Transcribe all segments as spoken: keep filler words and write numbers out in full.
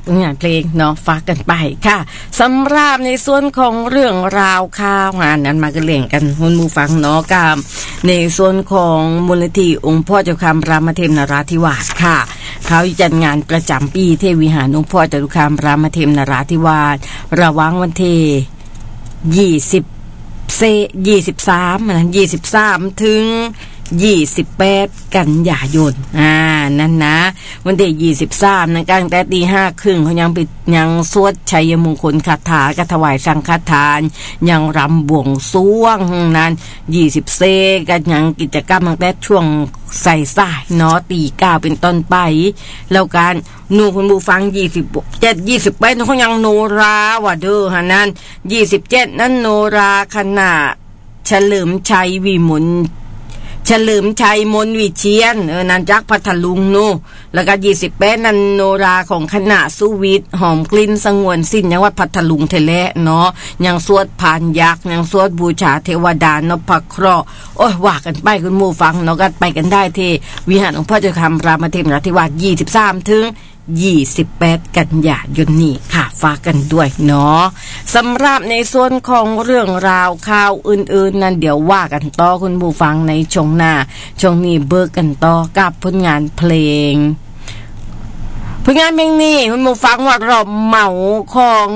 งานเพลงเนาะฝากกันไปค่ะสำหรับในส่วนของเรื่องราวข่าวงานนั้นมากันเล่นกันคุณผู้ฟังเนาะกับในส่วนของมูลนิธิองค์พ่อเจ้าคำรามเทพนราธิวาสค่ะเขาจัดงานประจำปีเทวิหารองค์พ่อเจ้าคำรามเทพนราธิวาสระหว่างวันที่ยี่สิบเซยี่สิบสามนะยี่สิบสามถึงยี่สิบแปดกันยายนอ่านั่นนะวันที่ยี่สิบสามนะตั้งแต่ตีห้าครึ่งเขายังปิดยังสวดชัยมงคลคาถากถวายสังฆทานยังรำบวงสรวงนั้นยี่สิบเซกันยังกิจกรรมตั้งแต่ช่วงใส่สายเนาะตีเก้าเป็นต้นไปแล้วการนูคุณผู้ฟังยี่สิบเจ็ดยี่สิบแปดเขายังโนราว่าเด้อฮะนั้นยี่สิบเจ็ดนั้นโนราคณะเฉลิมชัยวิมลเฉลิมชัยมนวิเชียนเออนันจักพัทลุงนู่แล้วก็ยี่สิบแปดนันโนราของคณะสุวิทย์หอมกลิ่นสงวนสิ้นยังวัดพัทลุงเทเลเนาะยังสวดผ่านยักษ์ยังสวดบูชาเทวดานพเคราะห์โอ้ยว่ากันไปคุณหมู่ฟังเนาะก็ไปกันได้ที่วิหารหลวงพ่อเจ้าคำรามเทพนราธิวาสยี่สิบสามถึงยี่สิบแปดกันยายนนี้ค่ะฝากกันด้วยเนาะสำหรับในส่วนของเรื่องราวข่าวอื่นๆนั้นเดี๋ยวว่ากันต่อคุณผู้ฟังในช่วงหน้าช่วงนี้เบิกกันต่อกับผลงานเพลงผลงานเพลงนี้คุณผู้ฟังว่าเราเหมาของ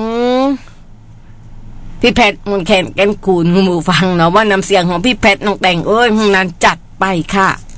พี่เพชรมนต์แคนแก่นคูณคุณผู้ฟังเนาะว่านำเสียงของพี่เพชรน้องแต่งเอ้ยนั้นจัดไปค่ะ